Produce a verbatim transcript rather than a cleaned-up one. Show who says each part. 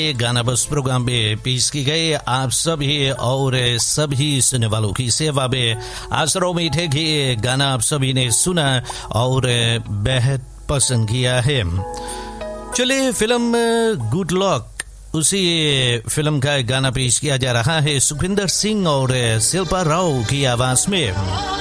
Speaker 1: ये गाना बस प्रोग्राम में पेश की गई आप सभी और सभी सुनने वालों की सेवा में। आशा उम्मीद है कि गाना आप सभी ने सुना और बेहद पसंद किया है। चलिए फिल्म गुड लक, उसी फिल्म का गाना पेश किया जा रहा है सुखविंदर सिंह और शिल्पा राव की आवाज में।